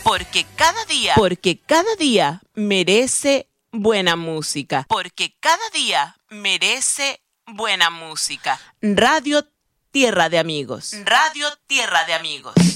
Porque cada día merece buena música. Porque cada día merece buena música. Radio Tierra de Amigos. Radio Tierra de Amigos.